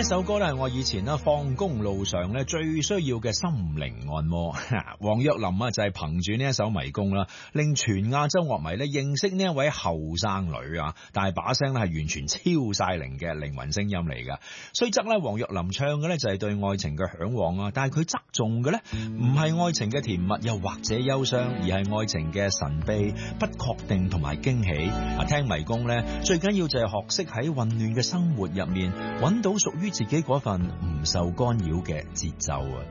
一首歌咧係我以前咧放工路上咧最需要嘅心靈按摩。黃若琳啊就係憑住呢一首迷宮啦，令全亞洲樂迷咧認識呢一位後生女啊，但係把聲咧係完全超晒齡嘅靈魂聲音嚟噶。雖則咧黃若琳唱嘅咧就係對愛情嘅向往啊，但係佢側重嘅咧唔係愛情嘅甜蜜又或者憂傷，而係愛情嘅神秘、不確定同埋驚喜。啊，聽迷宮咧最緊要就係學識喺混亂嘅生活入面揾到屬於自己嗰份唔受干擾嘅節奏啊！